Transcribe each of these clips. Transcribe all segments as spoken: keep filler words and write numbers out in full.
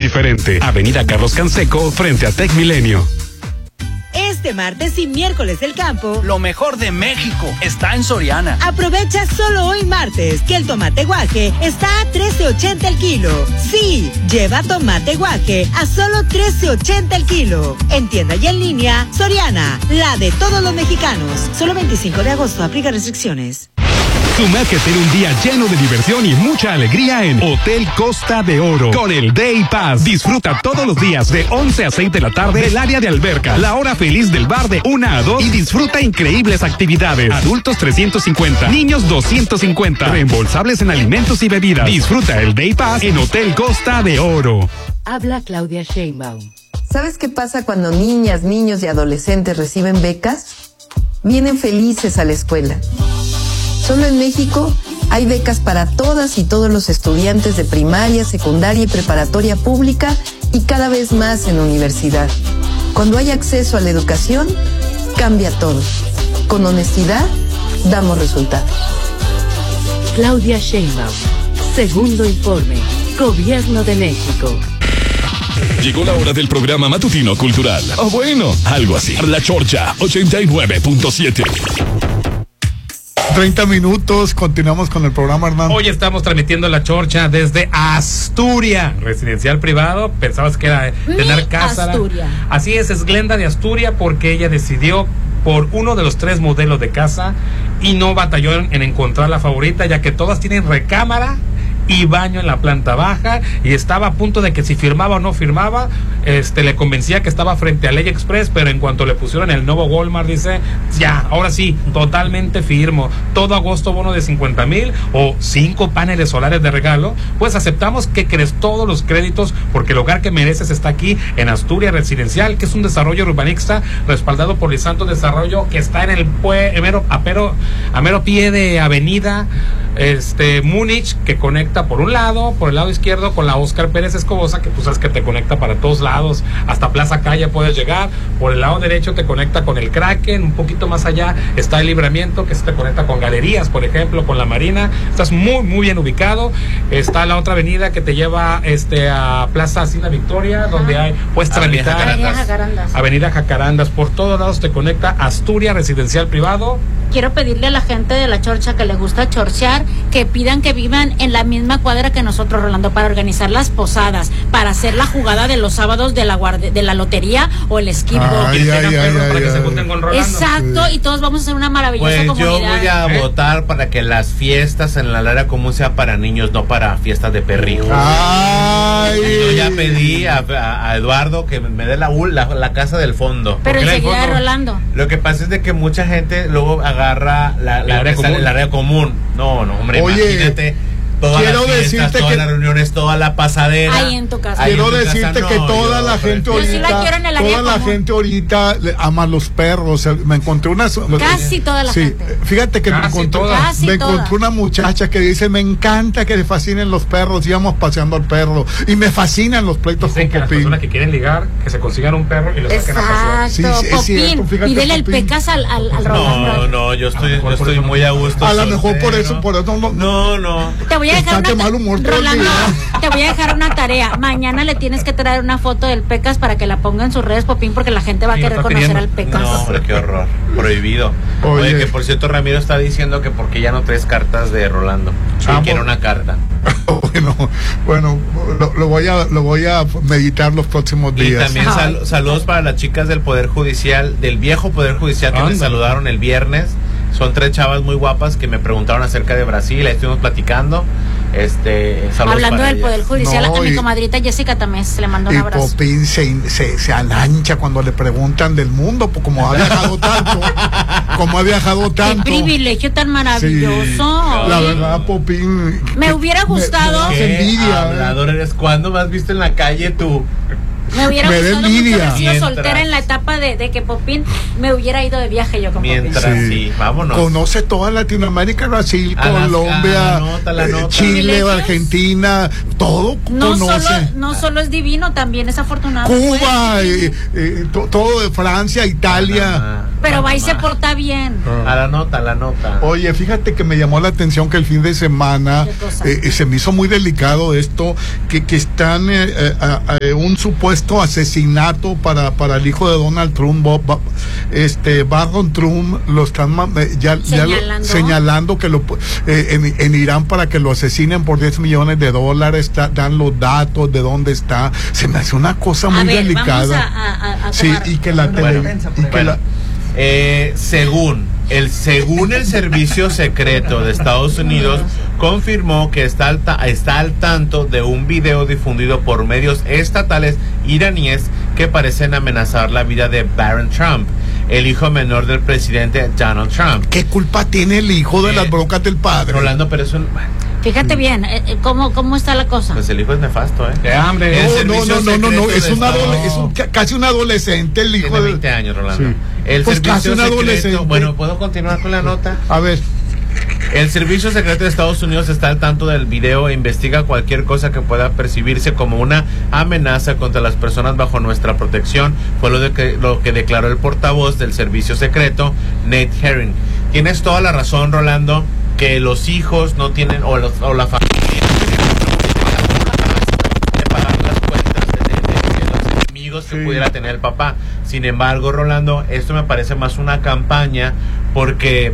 diferente. Avenida Carlos Canseco, frente a Tec Milenio. Este martes y miércoles del campo, lo mejor de México está en Soriana. Aprovecha solo hoy martes que el tomate guaje está a trece ochenta el kilo. Sí, lleva tomate guaje a solo trece ochenta el kilo. En tienda y en línea, Soriana, la de todos los mexicanos. Solo veinticinco de agosto, aplica restricciones. Sumérgete en un día lleno de diversión y mucha alegría en Hotel Costa de Oro con el Day Pass. Disfruta todos los días de once a seis de la tarde el área de alberca, la hora feliz del bar de una a dos y disfruta increíbles actividades. Adultos trescientos cincuenta, niños doscientos cincuenta, reembolsables en alimentos y bebidas. Disfruta el Day Pass en Hotel Costa de Oro. Habla Claudia Sheinbaum. ¿Sabes qué pasa cuando niñas, niños y adolescentes reciben becas? Vienen felices a la escuela. Solo en México hay becas para todas y todos los estudiantes de primaria, secundaria y preparatoria pública y cada vez más en universidad. Cuando hay acceso a la educación, cambia todo. Con honestidad, damos resultados. Claudia Sheinbaum, segundo informe, Gobierno de México. Llegó la hora del programa matutino cultural. O bueno, algo así. La Chorcha ochenta y nueve punto siete. treinta minutos, continuamos con el programa, Hernán. Hoy estamos transmitiendo La Chorcha desde Asturias, residencial privado. Pensabas que era tener casa. Asturias. Así es, es Glenda de Asturias, porque ella decidió por uno de los tres modelos de casa y no batalló en, en encontrar la favorita, ya que todas tienen recámara y baño en la planta baja, y estaba a punto de que si firmaba o no firmaba, este le convencía que estaba frente a Ley Express, pero en cuanto le pusieron el nuevo Walmart, dice, ya, ahora sí, totalmente firmo, todo agosto bono de cincuenta mil o cinco paneles solares de regalo, pues aceptamos que crees todos los créditos, porque el hogar que mereces está aquí en Asturias Residencial, que es un desarrollo urbanista respaldado por Lisanto Desarrollo, que está en el pue, a, mero, a, pero, a mero pie de avenida este Múnich, que conecta por un lado, por el lado izquierdo, con la Óscar Pérez Escobosa, que tú sabes que te conecta para todos lados, hasta Plaza Calle puedes llegar. Por el lado derecho te conecta con el Kraken, un poquito más allá está el Libramiento, que se te conecta con Galerías, por ejemplo, con la Marina. Estás muy, muy bien ubicado. Está la otra avenida que te lleva este a Plaza Hacienda Victoria, ajá, donde hay, puedes tramitar. Avenida Jacarandas. Avenida Jacarandas. Por todos lados te conecta Asturias Residencial Privado. Quiero pedirle a la gente de La Chorcha que le gusta chorchear, que pidan que vivan en la misma cuadra que nosotros, Rolando, para organizar las posadas, para hacer la jugada de los sábados de la guarde, de la lotería o el skip ball. Que tengan perros para que se junten con Rolando. Exacto, y todos vamos a hacer una maravillosa pues comunidad. Yo voy a ¿Eh? votar para que las fiestas en la área común sea para niños, no para fiestas de perrijos. Ay. Yo ya pedí a, a, a Eduardo que me dé la, la, la casa del fondo. Pero enseguida de Rolando. Lo que pasa es de que mucha gente luego agarra la, la, área común. la área común. No, no, hombre, Oye, imagínate. Todas quiero las fiestas, decirte todas que las reuniones, toda la pasadera. Ahí en tu casa. Quiero en tu decirte casa, que no, toda yo, la gente pero- Yo sí la ahorita, quiero en el área toda la común. gente ahorita le ama a los perros. Me encontré una, Casi toda la sí, gente. Fíjate que Casi me encontré, toda. Casi me toda. encontré una muchacha que dice, me encanta que le fascinen los perros, íbamos paseando al perro y me fascinan los pleitos Dicen con que las Popín. personas que quieren ligar, que se consigan un perro y lo saquen a pasear. Sí, Exacto, sí, es cierto, Popín, fíjate, pídele el Popín. pecas al, al, al No, Rolando. no, yo estoy, A lo mejor yo por estoy eso no muy te- a gusto. A lo mejor por soltero. eso, por eso no, No, no. Te voy a dejar Está de una mal humor todo el Rolando, día. te voy a dejar una tarea. Mañana le tienes que traer una foto del Pecas para que la ponga en sus redes, Popín, porque la gente va a Sí, querer está conocer pidiendo. al Pecas. No, hombre, qué horror. Prohibido. Oye, Oye. que por cierto, Ramiro está diciendo que porque ya no traes cartas de Rolando. Sí, Ah, quiere por- una carta. bueno, bueno, lo, lo voy a lo voy a meditar los próximos Y días. también sal- saludos para las chicas del Poder Judicial, del viejo Poder Judicial, que me Anda. saludaron el viernes. Son tres chavas muy guapas que me preguntaron acerca de Brasil, ahí estuvimos platicando. Este, saludos Hablando para del ellas. Poder Judicial, No, a mi y- comadrita Jessica también se le mandó un Y abrazo. Popín se, se, se alancha cuando le preguntan del mundo, pues como ha viajado tanto, como ha viajado Qué tanto. privilegio tan maravilloso. La verdad, Popín. Me que- hubiera gustado- Me, me das ¿Qué envidia. ¿eh? hablador eres? ¿Cuándo me has visto en la calle tú? Me hubiera Me da gustado mucho envidia. haber sido Mientras- soltera en la etapa de, de que Popín me hubiera ido de viaje yo con Mientras, Popín. sí, vámonos. Conoce toda Latinoamérica, Brasil, Alaska, Colombia, anota, la eh, nota. Chile, ¿Privilegios? Argentina, todo No conoce. solo, no solo es divino, también es afortunado. Cuba, pues. eh, eh, to- todo de Francia, Italia. Panamá, Pero va y se Panamá. porta bien. A la nota, a la nota. Oye, fíjate que me llamó la atención que el fin de semana ¿Qué cosa? eh, eh, se me hizo muy delicado esto, que, que están eh, eh, a- a- un supuesto asesinato para, para el hijo de Donald Trump, Bob, Bob- este Barron Trump, lo están ma- eh, ya, ya lo- Señalando. señalando que lo eh, en, en Irán para que lo asesinen por diez millones de dólares, ta- dan los datos de dónde está. Se me hace una cosa muy a ver, delicada. vamos a, a- a Sí, tomar- y que la Bueno, tele- y que bueno, la- eh, según el según el servicio secreto de Estados Unidos confirmó que está al, ta- está al tanto de un video difundido por medios estatales iraníes que parecen amenazar la vida de Barron Trump, el hijo menor del presidente Donald Trump. ¿Qué culpa tiene el hijo de Eh, las broncas del padre? Rolando, pero es un... Fíjate bien, eh, eh, ¿cómo, ¿cómo está la cosa? Pues el hijo es nefasto, ¿eh? ¡Qué hambre! El No, no, servicio no, no, no, no, secreto es de un, Estados- adole- es un ca- casi un adolescente el hijo Tiene de... veinte años, Rolando. Sí. El Pues casi servicio un secreto... adolescente. Bueno, ¿puedo continuar con la nota? A ver, El Servicio Secreto de Estados Unidos está al tanto del video e investiga cualquier cosa que pueda percibirse como una amenaza contra las personas bajo nuestra protección, fue lo, de que, lo que declaró el portavoz del Servicio Secreto, Nate Herring. Tienes toda la razón, Rolando, que los hijos no tienen, o, los, o la familia, de pagar las cuentas de, de- de los enemigos que Sí. pudiera tener el papá. Sin embargo, Rolando, esto me parece más una campaña porque...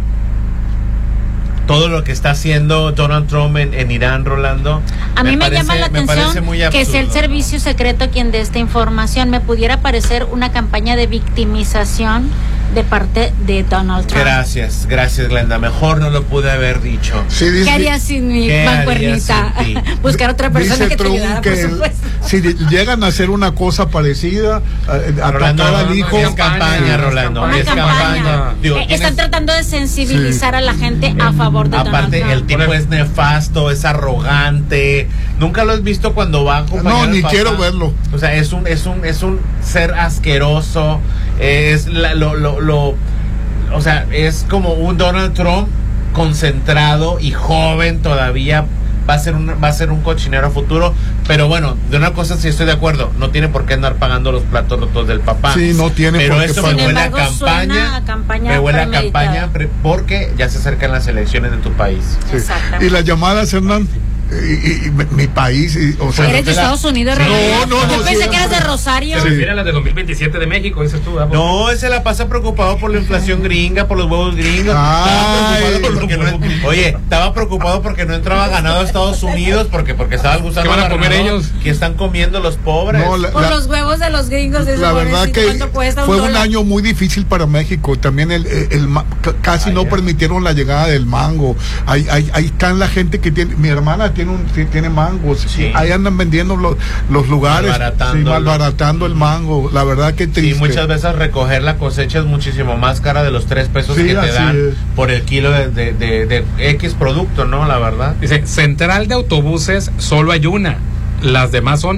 todo lo que está haciendo Donald Trump en, en Irán, Rolando. A mí me, parece- llama la me parece atención muy que sea el absurdo. servicio secreto quien dé esta información. Me pudiera parecer una campaña de victimización de parte de Donald Trump. Gracias, gracias, Glenda. Mejor no lo pude haber dicho. sí, ¿Qué dice, harías sin mi ¿Qué mancuernita? harías sin ti? Buscar otra persona dice que te Trump ayudara, que por supuesto. si llegan a hacer una cosa parecida, eh, Rolando, atacar al no, hijo... no, es campaña, Rolando. Una es campaña. campaña. Digo, Eh, tienes- Están tratando de sensibilizar a la gente a favor de Aparte, Donald el Trump. tipo es nefasto, es arrogante. Nunca lo has visto cuando va a acompañar No, al ni papá? quiero verlo. O sea, es un, es un, es un ser asqueroso. Es la- lo, lo, lo, o sea, es como un Donald Trump concentrado y joven todavía. Va a ser un, va a ser un cochinero a futuro. Pero bueno, de una cosa sí estoy de acuerdo. No tiene por qué andar pagando los platos rotos del papá. Sí, no tiene Pero por qué eso me pagar. huele a Sin embargo, suena campaña. a campaña me huele a premeditada. campaña pre- porque ya se acercan las elecciones de tu país. Sí. Exactamente. Y las llamadas, Hernán, y, y- y mi- mi país, y, o sea, Eres de la- Estados Unidos, Sí. Rolando. No, no, Yo no, pensé sí, que eras de hombre. Rosario. Se refiere a la de dos mil veintisiete de México, dices tú. ¿verdad? No, ese la pasa preocupado por la inflación gringa, por los huevos gringos. Ay. Estaba preocupado porque no- oye, estaba preocupado porque no entraba ganado a Estados Unidos, porque porque estaba gustando ¿Qué van a comer ganado ellos? que están comiendo los pobres. No, la- Por la- los huevos de los gringos. de la esos verdad pobrecitos, que ¿cuánto cuesta fue un dólar? año muy difícil para México. También el, el- el ma- ca- casi no Vaya. permitieron la llegada del mango. Ahí, ahí, ahí están la gente que tiene. Mi hermana tiene un ti- tiene mangos. Sí. Ahí andan vendiendo los, los lugares, Malbaratando. sí, malbaratando el mango. La verdad que Sí, triste. muchas veces recoger la cosecha es muchísimo más cara de los tres pesos Sí, que te así dan es. por el kilo de, de, de- de X producto, ¿no? La verdad. Dice, central de autobuses solo hay una. Las demás son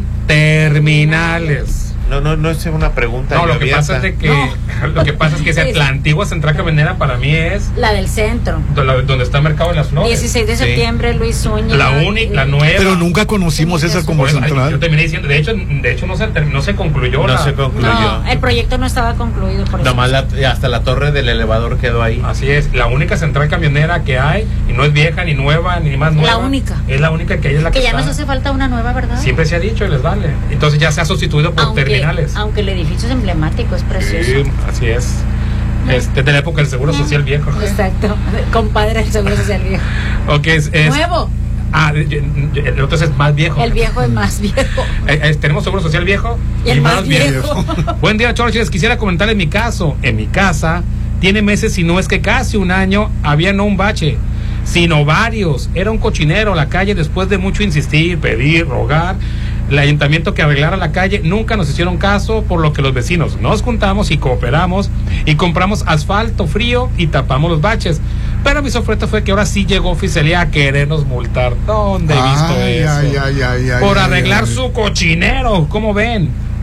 terminales. No, no, no es una pregunta. No, lo yo que abierta. pasa es de que lo que pasa es que esa- Sí. la antigua central camionera para mí es La del centro. do- la- donde está el mercado de las flores. dieciséis de Sí. septiembre, Luis Zúñiga. La única, la nueva. Pero nunca conocimos esa como Por eso, ay, central. yo terminé diciendo, de hecho, de hecho no se terminó, no se concluyó. No la- se concluyó. No, el proyecto no estaba concluido. Por eso. Nomás la- hasta la torre del elevador quedó ahí. Así es, la única central camionera que hay, y no es vieja, ni nueva, ni más nueva. La única. Es la única que hay, es la que, Que ya está. nos hace falta una nueva, ¿verdad? Siempre se ha dicho y les vale. Entonces ya se ha sustituido por aunque, terminales. aunque el edificio es emblemático, es precioso. Sí, así es. Este, de la época del Seguro Social viejo. Exacto. Compadre del Seguro Social viejo. Ok, es, es- Nuevo. Ah, yo- yo- el otro es más viejo. El viejo es más viejo. Eh, eh, tenemos Seguro Social viejo Y el más viejo. Buen día, Chorchi. Les quisiera comentar en mi caso. En mi casa, tiene meses, si no es que casi un año, había no un bache, sino varios. Era un cochinero la calle después de mucho insistir, pedir, rogar. El ayuntamiento que arreglara la calle nunca nos hicieron caso, por lo que los vecinos nos juntamos y cooperamos y compramos asfalto frío y tapamos los baches. Pero mi sorpresa fue que ahora sí llegó oficialía a querernos multar. ¿Dónde he visto Ay, eso? ay, ay, ay, ay, por ay, arreglar ay. su cochinero, ¿cómo ven?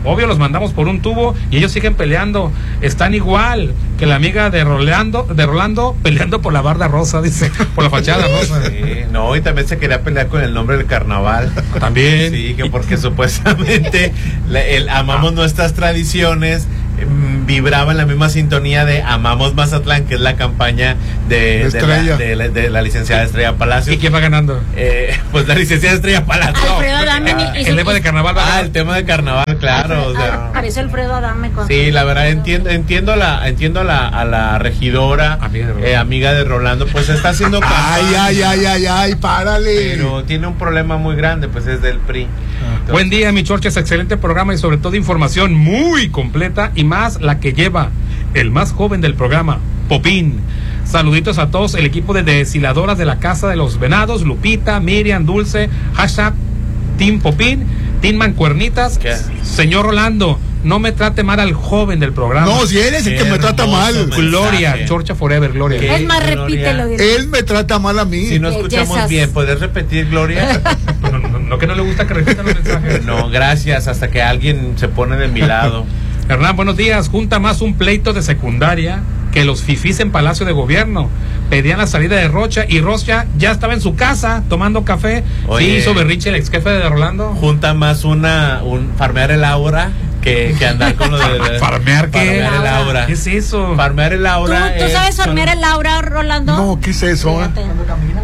Obvio, los mandamos por un tubo y ellos siguen peleando. Están igual que la amiga de Rolando, de Rolando peleando por la barda rosa, dice, por la fachada rosa. Sí, no, y también se quería pelear con el nombre del carnaval. También. Sí, que porque supuestamente la, el amamos ah. nuestras tradiciones vibraba en la misma sintonía de Amamos Mazatlán, que es la campaña de, de, la, de, la, de la licenciada Estrella Palacio. ¿Y quién va ganando? Eh, pues la licenciada Estrella Palacio. Alfredo Adame. Ah, el tema de carnaval. Ah, el tema de carnaval, claro. Alfredo, o sea, parece Alfredo Adame. Con sí, la verdad entiendo, entiendo la, entiendo a la, a la regidora, amiga de, eh, amiga de Rolando, pues está haciendo campaña. Ay, ay, ay, ay, ay, párale. Pero tiene un problema muy grande, pues es del P R I. Entonces, buen día, mi Chorchas, excelente programa y sobre todo información muy completa y más la que lleva el más joven del programa, Popín. Saluditos a todos, el equipo de deshiladoras de la Casa de los Venados, Lupita, Miriam, Dulce, hashtag Team Popín, Team Mancuernitas. ¿Qué? Señor Rolando, no me trate mal al joven del programa. No, si eres el que me trata mal. Mensaje. Gloria, Chorcha Forever, Gloria. Es más, repítelo. Él me trata mal a mí. Si no escuchamos yes, bien, ¿puedes repetir, Gloria? no, no, no, que no le gusta que repitan los mensajes. No, gracias, hasta que alguien se pone de mi lado. Hernán, buenos días. Junta más un pleito de secundaria que los fifís en Palacio de Gobierno. Pedían la salida de Rocha y Rocha ya estaba en su casa tomando café. Oye, sí, hizo berrinche el ex jefe de Rolando. Junta más una, un farmear el aura que, que andar con lo de... de ¿Farmear qué? Farmear el aura. ¿Qué es eso? Farmear el aura. ¿Tú, tú sabes farmear el aura, Rolando? No, ¿qué es eso? Cuando camina,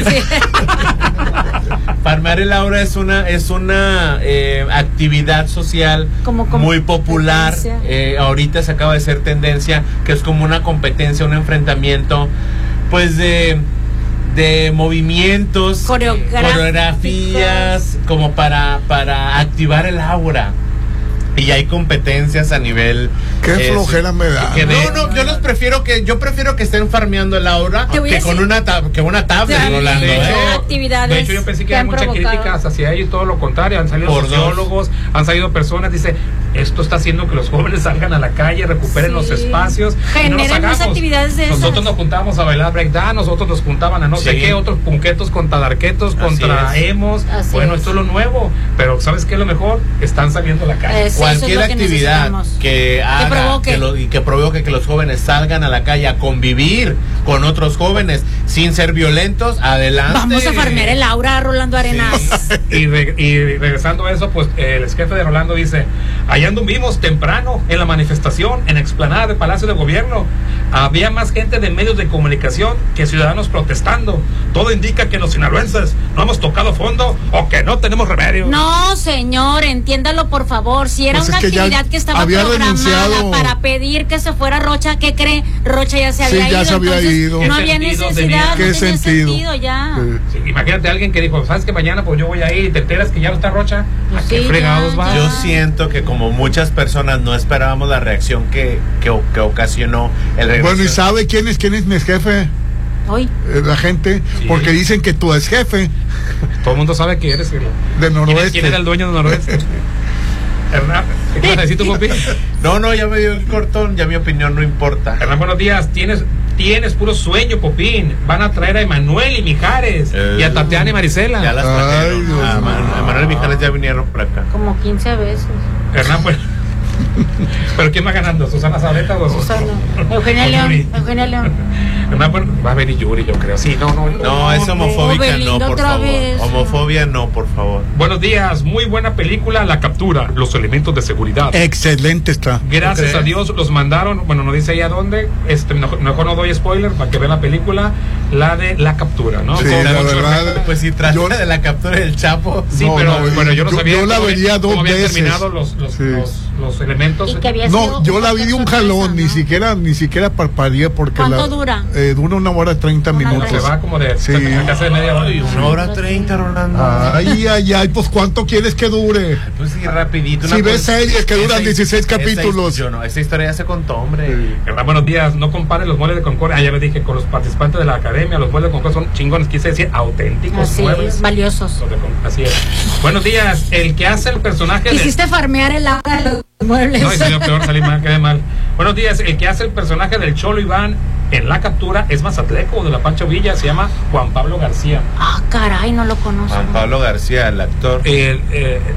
Rolando. Farmear el aura es una es una eh, actividad social como, como muy popular. Eh, ahorita se acaba de hacer tendencia, que es como una competencia, un enfrentamiento, pues de de movimientos, coreografías, como para para activar el aura. Y hay competencias a nivel. Qué eh, flojera me da. Que de, no, no, yo los prefiero que yo prefiero que estén farmeando el aura que con una tab, que una tablet, Rolando. De hecho, ¿eh? actividades de hecho, yo pensé que, que había muchas críticas hacia ello y todo lo contrario. Han salido Por sociólogos, dos. han salido personas, dice, esto está haciendo que los jóvenes salgan a la calle, recuperen sí. los espacios. Generen más actividades de Nosotros esas. nos juntábamos a bailar breakdance, nosotros nos juntaban a no sí. sé qué, otros punquetos contra darquetos, contra es. emos. Así bueno, es. esto es lo nuevo, pero ¿sabes qué es lo mejor? Están saliendo a la calle. Es, Cualquier es actividad que, que haga que provoque. Que lo, y que provoque que los jóvenes salgan a la calle a convivir con otros jóvenes sin ser violentos, adelante. Vamos a farmear el aura, Rolando Arenas. Sí. y, re, y regresando a eso, pues el ex jefe de Rolando dice, allá anduvimos temprano en la manifestación en explanada de Palacio de Gobierno. Había más gente de medios de comunicación que ciudadanos protestando. Todo indica que los sinaloenses no hemos tocado fondo o que no tenemos remedio. No, señor, entiéndalo por favor. Si era pues una es que actividad que estaba programada para pedir que se fuera Rocha, ¿qué cree? Rocha ya se había sí, ido. Ya se había ido. No había necesidad, ¿Qué no tenía sentido? sentido ya. Sí. Sí, imagínate a alguien que dijo, ¿sabes que mañana pues yo voy a ir y te enteras que ya no está Rocha? Pues ¿A sí, qué fregados va? Yo siento que como muchas personas no esperábamos la reacción que, que, que ocasionó el regreso. Bueno, ¿y sabe quién es quién es mi ex jefe? Hoy. La gente, sí. Porque dicen que tú eres jefe. Todo el mundo sabe que eres el, de Noroeste. ¿Quién era el dueño de Noroeste? Hernán, ¿qué vas a decir tú, Popi? No, no, ya me dio el cortón, ya mi opinión no importa. Hernán, buenos días. Tienes, tienes puro sueño, Popín. Van a traer a Emanuel y Mijares eh, y a Tatiana y Marisela. Ya las trajeron. Ah, Emanuel y Mijares ya vinieron por acá. Como quince veces. Hernán, pues. ¿Pero quién va ganando? ¿Susana Zabaleta o Susana? Eugenia León. Eugenia León. Va a venir Yuri, yo creo. Sí, no, no. No, no es homofóbica, no, no por favor. Vez. Homofobia, no, por favor. Buenos días, muy buena película, La Captura, los elementos de seguridad. Excelente está. Gracias a Dios los mandaron, bueno, no dice ahí a dónde, este, mejor, mejor no doy spoiler para que vean la película, la de La Captura, ¿no? Sí, Con la verdad. Pues si trata yo, de la captura del Chapo. Sí, no, pero no, bueno, yo no yo, sabía yo la cómo, vería dos cómo veces. habían terminado los, los, sí. los, los elementos. No, yo la vi de un jalón, ¿no? ni siquiera ni siquiera parpadeé porque ¿Cuánto la, dura? Eh, dura una hora treinta minutos. Se va como de sí. casi de media hora. Ay, una hora treinta, Rolando. Ay, ay, ay, pues ¿cuánto quieres que dure? Ay, pues sí, rapidito. Si ves series que duran dieciséis capítulos. Yo no, esa historia ya se contó, hombre. Sí. Buenos días, no comparen los muebles de Concordia. Ah, ya les dije, con los participantes de la academia, los muebles de Concordia son chingones, quise decir auténticos así muebles. Es, valiosos. Así es. Buenos días, el que hace el personaje de... Quisiste farmear el aura de los muebles. No, y salió peor, salí mal, quedé mal. Buenos días, el que hace el personaje del Cholo Iván en La Captura es mazatleco de la Pancho Villa, se llama Juan Pablo García. Ah, caray, no lo conozco. Juan Pablo García, el actor. El, eh,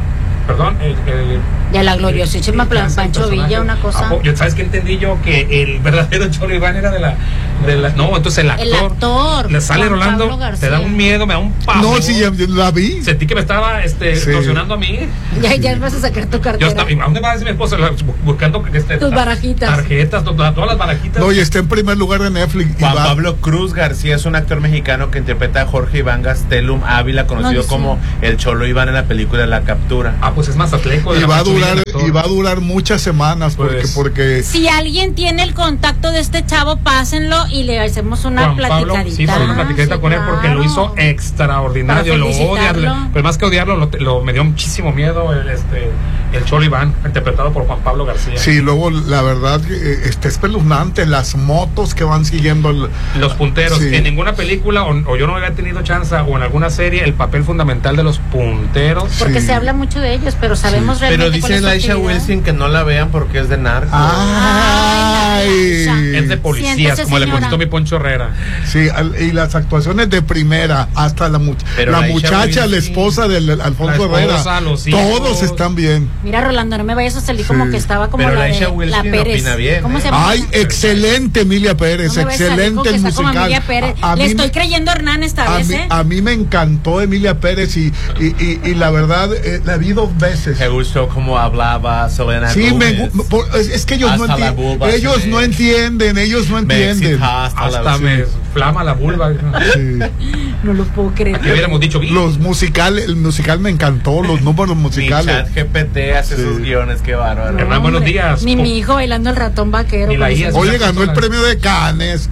perdón, el, el de la gloriosísima Pancho Villa, una cosa. ¿Sabes qué entendí yo? Que el verdadero Cholo Iván era de la, de la no, entonces el actor. El actor. Le sale Juan Rolando, te da un miedo, me da un pavor. No, sí, ya la vi. Sentí que me estaba este, Sí. extorsionando a mí. Ya, ya vas a sacar tu Yo cartera. estaba, ¿a dónde va a decir mi esposa? La- Buscando este, Tus barajitas. tarjetas, todas, todas las barajitas. No, y está en primer lugar de Netflix. y Juan va- Pablo Cruz García es un actor mexicano que interpreta a Jorge Iván Gastelum Ávila, conocido No, sí. como el Cholo Iván en la película La Captura. Ah, pues es más atleco. y va a durar y va a durar muchas semanas porque Pues, porque Si alguien tiene el contacto de este chavo, pásenlo y le hacemos una Juan Pablo, platicadita. sí, fue una platicadita Sí, con él porque claro. lo hizo extraordinario, Para lo odia, felicitarlo. pero más que odiarlo, lo, lo- me dio muchísimo miedo el, este, el Cholo Iván, interpretado por Juan Pablo García. sí, luego la verdad eh, está espeluznante las motos que van siguiendo el, Los punteros, Sí. en ninguna película o, o yo no había tenido chance o en alguna serie el papel fundamental de los punteros. Porque Sí. se habla mucho de ellos, pero sabemos Pero realmente cuál dice es su Laisha actividad. Wilson que no la vean porque es de narco. Ay, Ay, Es de policías, Siéntese, como le señora. contestó mi Poncho Herrera. sí, al- y las actuaciones de primera hasta la, much- Pero la Laisha muchacha, la Wilson, esposa del del Alfonso la esposa, Herrera, los hijos. todos están bien. Mira, Rolando, no me vayas a salir Sí. como que estaba como Pero la Laisha de Wilson la Pérez. opina bien, ¿Cómo ¿eh? se llama? Ay, excelente Emilia Pérez, No me vayas a salir como excelente que el está como musical. Emilia Pérez. A- a Le mí estoy me- creyendo a Hernán esta A vez, mí, ¿eh? a mí me encantó Emilia Pérez y, y, y, y la verdad eh, la vi dos veces. Me gustó cómo hablaba Selena Sí, me, Gomez. gu- por- es, es que ellos no Hasta la entienden. vulva Ellos se no ve. entienden, ellos no Me entienden. excita hasta la- Hasta sí. me flama la vulva. Sí. No lo puedo creer. Que hubiéramos dicho bien. Los musicales, el musical me encantó, los números Mi musicales. chat G P T hace Sí. sus guiones, qué bárbaro. Hernán, buenos Hombre, días. Ni mi hijo bailando el ratón vaquero. Ni la con hija. esos- Oye, ganó el premio de Cannes.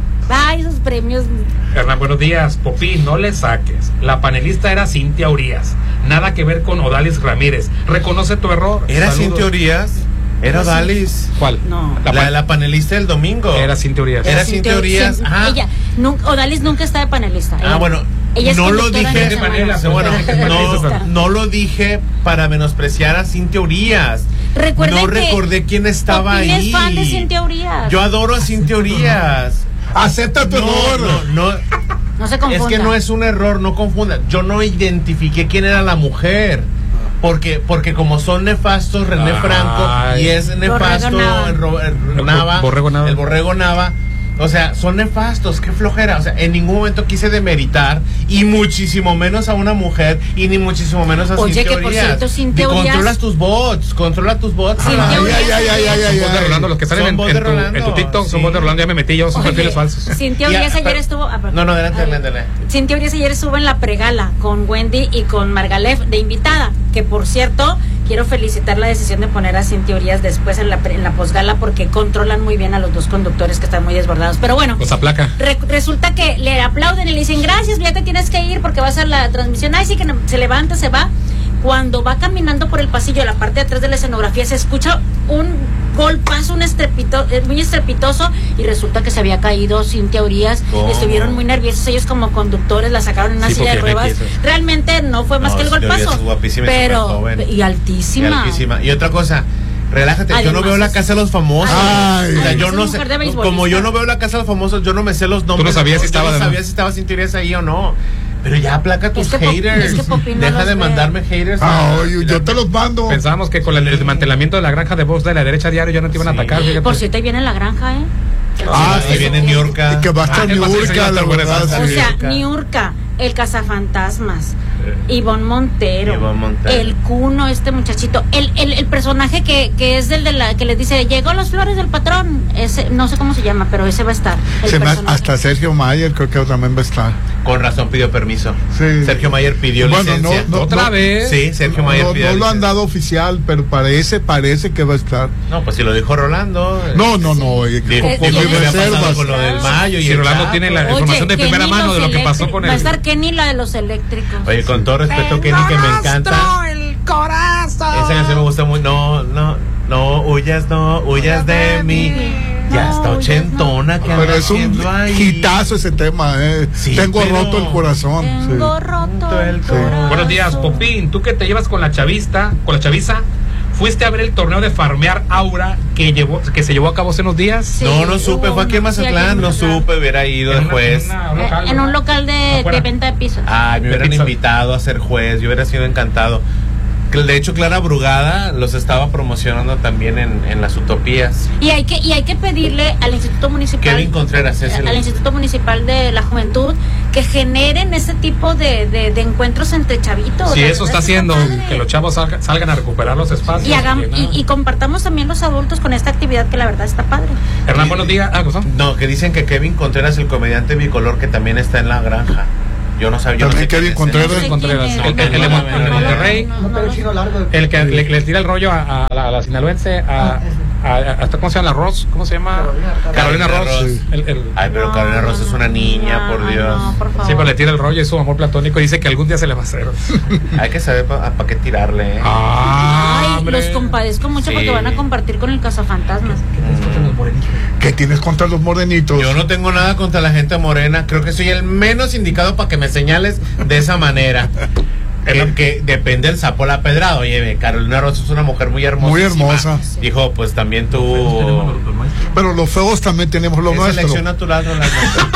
Ay, esos premios. Hernán, buenos días. Popín, no le saques. La panelista era Cintia Urias. Nada que ver con Odalis Ramírez. Reconoce tu error. ¿Era Saludos. Cintia Urias? ¿Era Dalis? ¿Cuál? No. La, La, pan- la panelista del domingo. Era Cintia Urias. Era Cintia Urias. Cin- Ah. Ella, nunca, Odalis nunca está de panelista. Ah, Ella- bueno, ella es no lo conductora dije en de la manera, semana. Bueno, Panelista. no, no lo dije para menospreciar a Cintia Urias. Recuerden no que recordé quién estaba Popín ahí. es fan de Cintia Urias. Yo adoro a Cintia Urias. Acepta tu No, error. no, no. No se Es confunda. que no es un error, no confunda. Yo no identifiqué quién era la mujer. Porque, porque como son nefastos René Ay. Franco y es nefasto Borrego Nava. el, Ro- el El Nava, Borrego Nava. el Borrego Nava. O sea, son nefastos, qué flojera. O sea, en ningún momento quise demeritar y muchísimo menos a una mujer y ni muchísimo menos a Oye, Cintia que por Urias. cierto, Cintia Y Urias- controlas tus bots, controla tus bots. Cintia Ay, Urias- Ay, ay, ay, ay, ay, Son voz de ay. Rolando, los que salen Son en, voz en de tu, Rolando, en tu TikTok son sí. voz de Rolando. Ya me metí yo, son Oye, perfiles falsos. Cintia Ya, Urias ayer pero- estuvo. ah, perdón. No, no, adelante, Ay. adelante, adelante. Cintia Urias ayer estuvo en la pregala con Wendy y con Margalef de invitada. Que por cierto, quiero felicitar la decisión de poner a Cintia Urias después en la, pre- en la posgala porque controlan muy bien a los dos conductores que están muy desbordados. Pero bueno. Los aplaca. Re- resulta que le aplauden y le dicen gracias, ya te tienes que ir porque vas a la transmisión. Ay, sí que no- se levanta, se va. Cuando va caminando por el pasillo, a la parte de atrás de la escenografía, se escucha un golpazo, un estrepito, eh, muy estrepitoso, y resulta que se había caído Cintia Urias. ¿Cómo? Estuvieron muy nerviosos ellos como conductores, la sacaron en una Sí, silla de porque ruedas. Ricky, eso. Realmente no fue más No, que el Cintia Urias golpazo. es guapísima y pero superjoven. y altísima. Y altísima. Y otra cosa, relájate, yo no Además veo la es- Casa de los Famosos. Ay. o sea, yo es no mujer sé, de beisbolista. como yo no veo la Casa de los Famosos, yo no me sé los nombres. no sabías Yo si estaba no de sabía nuevo. si estaba Cintia Urias ahí o no. Pero ya aplaca tus Es que Pop- haters. es que Popín no Deja los de ve. mandarme haters. Ah, oye, yo te los mando. Pensábamos que con el desmantelamiento de la granja de voz de la derecha diario ya no te iban a Sí. atacar. fíjate. Por cierto, ahí viene la granja, ¿eh? Ah, ahí viene New York. Y que va a estar Ah, es más, ese ya Niurka, está la buena verdad. salsa. O sí. sea, Niurka. Niurka, el cazafantasmas, Ivonne Montero, Ivonne Montero. el Cuno, este muchachito, el, el, el personaje que, que es del de la que les dice, llegó las flores del patrón, ese, no sé cómo se llama, pero ese va a estar. El Se me- personaje. hasta Sergio Mayer creo que también va a estar. Con razón pidió permiso. Sí. Sergio Mayer pidió Bueno, licencia. no, no, Otra no, vez. Sí, Sergio Mayer No, pidió no lo han licencia. dado oficial, pero parece, parece que va a estar. No, pues si lo dijo Rolando. No, no, no. eh, Dijo con- Eh, con lo mis que había pasado reservas. con lo del mayo y Si el Rolando Chapo. tiene la Oye, información de primera Kenny mano los de lo que pasó eléctricos. con Va a el. estar Kenny, la de los eléctricos. Oye, con todo respeto, Kenny, que me encanta. El corazón. Esa canción me gusta muy. No, no, no huyas, no huyas de mí. Ya está ochentona, que Pero anda es un haciendo ahí. hitazo ese tema, eh. Sí, Tengo pero- roto el corazón. sí. Tengo roto el Sí. corazón. Buenos días, Popín. Tú que te llevas con la chavista, con la chaviza, ¿fuiste a ver el torneo de farmear Aura que llevó, que se llevó a cabo hace unos días? Sí, No, no supe, hubo fue aquí en una- sí, aquí Mazatlán, en no Mazatlán. supe, hubiera ido En de una- juez. en una- Eh, local, en ¿no? un local de, Afuera. de venta de pisos. Ay, me De hubieran pizza. invitado a ser juez, yo hubiera sido encantado. De hecho, Clara Brugada los estaba promocionando también en, en las utopías. Y hay que y hay que pedirle al Instituto Municipal Kevin Contreras es el... al Instituto Municipal de la Juventud que generen ese tipo de, de, de encuentros entre chavitos. Sí, eso está haciendo que los chavos salga, salgan a recuperar los espacios. Y, hagam, y, y compartamos también los adultos con esta actividad que la verdad está padre. Hernán, buenos días. Ah, ¿cómo? No, que dicen que Kevin Contreras, el comediante bicolor, que también está en La Granja. Yo no sabía. Yo También no sé Kevin Contreras. El, el, el, el de Monterrey, el que le, le tira el rollo a, a, la, a la sinaloense, a, a, a, a ¿cómo se llama la Ross? ¿Cómo se llama? Carolina, Carolina Ross. Ross. El, el, Ay, pero Carolina Ross es una niña, por Dios. No, por favor. Sí, pero le tira el rollo y su amor platónico y dice que algún día se le va a hacer. Hay que saber para pa qué tirarle. ¿eh? Ah, Ay, hombre. los compadezco mucho Sí. porque van a compartir con el cazafantasmas. ¿Qué tienes contra los morenitos? Yo no tengo nada contra la gente morena. Creo que soy el menos indicado para que me señales de esa manera. Que, que depende del sapo la pedrada. Oye, Carolina Ross es una mujer muy hermosa. Muy hermosa. Dijo, pues también tú. Pero los feos también tenemos lo Es nuestro. selección natural, Rolando.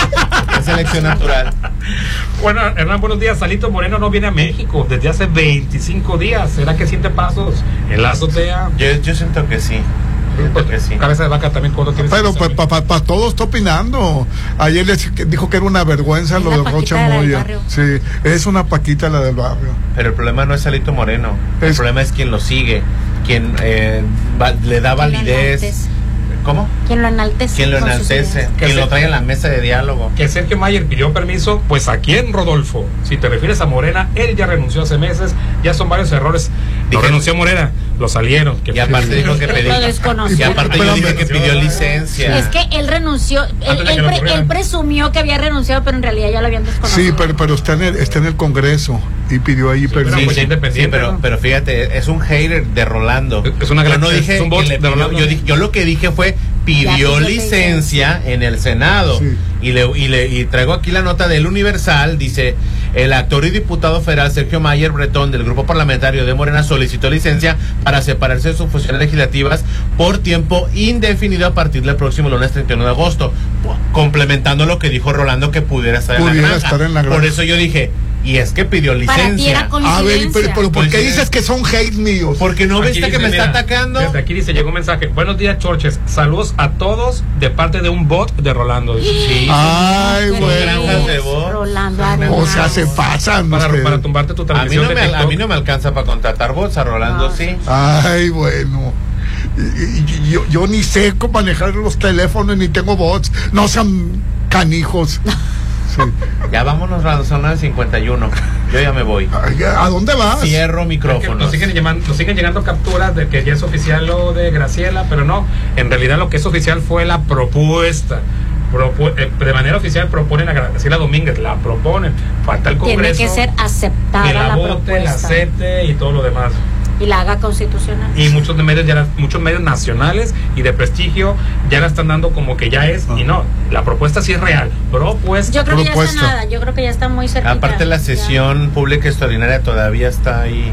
Es selección natural. Bueno, Hernán, buenos días. Salito Moreno no viene a México desde hace veinticinco días. ¿Será que siente pasos en la azotea? Yo, yo siento que sí. Siento que sí. Cabeza de vaca también cuando tienes. Pero para pa, pa, pa todos está opinando. Ayer les dijo que era una vergüenza Es lo la de Paquita Rocha de la del Moya. barrio. Sí, es una Paquita la del barrio. Pero el problema no es Salito Moreno. El Es- problema es quien lo sigue. Quien eh, va- le da Quien lo validez. enaltece. ¿Cómo? Quien lo enaltece. Quien lo con sus enaltece. ideas. Que Quien se- lo trae a la mesa de diálogo. Que Sergio Mayer pidió permiso, pues ¿a quién, Rodolfo? Si te refieres a Morena, él ya renunció hace meses, ya son varios errores. No Dije- renunció Morena, lo salieron. Que Y aparte dijo que Lo pedí. desconoció. Y aparte yo Pero dije me- que pidió licencia. Es que él renunció, él, Antes de él que lo pre- corrieran. él presumió que había renunciado, pero en realidad ya lo habían desconocido. Sí, pero, pero está, en el, está en el Congreso y pidió ahí pero permiso. pues ya independiente, Sí, pero, ¿no? pero fíjate, es un hater de Rolando. Es una gran- yo no es dije un bot que le de pidió- Rolando. yo, dije- yo lo que dije fue pidió pidió licencia en el Senado. Sí. Y le y le y traigo aquí la nota del Universal, dice, el actor y diputado federal Sergio Mayer Bretón del grupo parlamentario de Morena solicitó licencia para separarse de sus funciones legislativas por tiempo indefinido a partir del próximo lunes treinta y uno de agosto, complementando lo que dijo Rolando que pudiera estar, en la, Pudiera granja. estar en la granja. Por eso yo dije, y es que pidió Para ti licencia. era coincidencia. A ver, pero, pero ¿por qué Coincidencia. dices que son hate míos? Porque no Aquí viste que dice, me mira, está atacando. Desde aquí dice, llegó un mensaje. Buenos días, Chorches. Saludos a todos de parte de un bot de Rolando. Sí. Ay, Qué bueno. granjas de voz. Rolando O sea, Arenas. se pasan. Para, ustedes. para tumbarte tu A mí, transmisión no de me, a TikTok. mí no me alcanza para contratar bots, a Rolando No. sí. Ay, bueno. Y- y- Yo, yo ni sé cómo manejar los teléfonos, ni tengo bots. No sean canijos. Sí. Ya vámonos, Rolando, son las cincuenta y uno. Yo ya me voy. Ay, ¿a dónde vas? Cierro Es que micrófonos. Nos siguen, llamando, nos siguen llegando capturas de que ya es oficial lo de Graciela, pero no. En realidad lo que es oficial fue la propuesta. Propu- eh, de manera oficial proponen a Graciela Domínguez, la proponen. Falta el Tiene Congreso. que ser aceptada que la, la, vote, la propuesta acepte y todo lo demás. y la haga constitucional. Y muchos de medios ya la- muchos medios nacionales y de prestigio ya la están dando como que ya es, y no, la propuesta sí es real. Propuesta. Yo creo que ya propuesta. está nada, yo creo que ya está muy cerquita. Aparte la Ya. sesión pública extraordinaria todavía está ahí.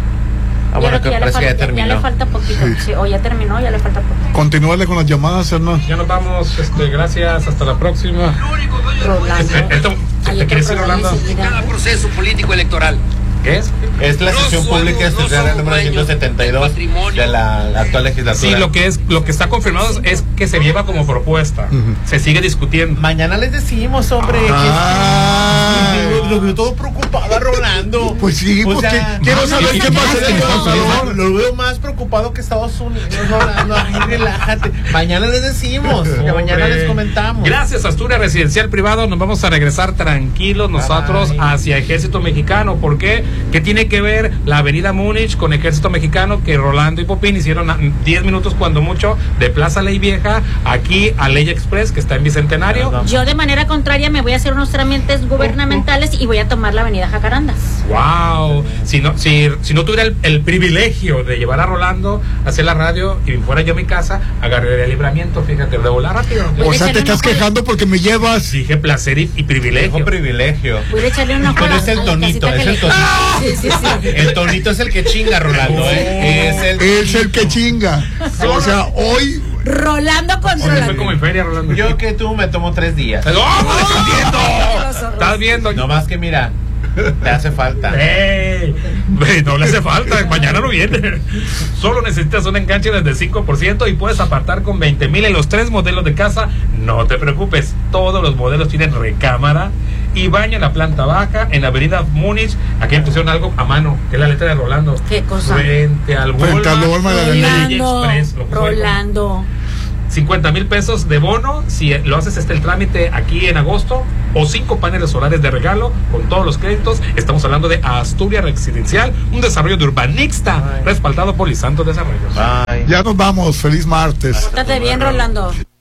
Ah, Yo bueno, creo que que ya le, parece que ya falta, ya, ya terminó. le falta poquito. Sí, o ya terminó, ya le falta poquito. Continúale con las llamadas, Hernán. Ya nos vamos, este, gracias, hasta la próxima. Rolando. Este, esto- Hay ¿te otro quieres ir, programa Rolando? enseguida. proceso político electoral. ¿Qué es? Es la sesión pública extraordinaria número ciento setenta y dos de la, la actual legislatura. Sí, lo que es, lo que está confirmado es, es que se lleva como propuesta. Se sigue discutiendo. Mañana les decimos, hombre. Ah. que- Lo veo todo preocupado, Rolando. Pues sí, O porque sea, quiero saber sí, qué sí, pasa sí, en sí, Estados lo- Unidos. Lo veo más preocupado que Estados Unidos, Rolando. Ay, relájate. Mañana les decimos. Que mañana Hombre. les comentamos. Gracias, Asturias Residencial Privado. Nos vamos a regresar tranquilos nosotros Ay. hacia Ejército Mexicano. ¿Por qué? ¿Qué tiene que ver la Avenida Múnich con Ejército Mexicano? Que Rolando y Popín hicieron a- diez minutos cuando mucho de Plaza Ley Vieja aquí a Ley Express, que está en Bicentenario. Perdón. Yo de manera contraria me voy a hacer unos trámites gubernamentales y voy a tomar la avenida Jacarandas. Wow, si no, si, si no tuviera el, el privilegio de llevar a Rolando a hacer la radio y fuera yo a mi casa, agarraría el libramiento, fíjate, de volar rápido. O sea, te estás quejando porque me llevas. Dije placer y, y privilegio. Dijo privilegio. Voy a echarle una Pero es el tonito, es el tonito. Sí, sí, sí. El tonito es el que chinga, Rolando, ¿eh? Es el, Es el que chinga. O sea, hoy. Rolando con Oye, fue Rolando. como en feria, Rolando. Yo que tú me tomo tres días. ¡Oh, me estás viendo! ¿Estás viendo? No más que mira, Te hace falta. ¡Ey! No le hace falta, mañana no viene. Solo necesitas un enganche desde cinco por ciento y puedes apartar con veinte mil en los tres modelos de casa. No te preocupes, todos los modelos tienen recámara y baño en la planta baja, en la avenida Múnich. Aquí me pusieron algo a mano, que es la letra de Rolando. ¿Qué cosa? Frente al Frente al Walmart de la Rolando, Express, lo puso ahí. Rolando. cincuenta mil pesos de bono si lo haces este el trámite aquí en agosto, o cinco paneles solares de regalo con todos los créditos. Estamos hablando de Asturias Residencial, un desarrollo de Urbanixta, Bye. respaldado por Lisanto Desarrollos. Bye. Ya nos vamos, feliz martes. Pórtate bien, Rolando.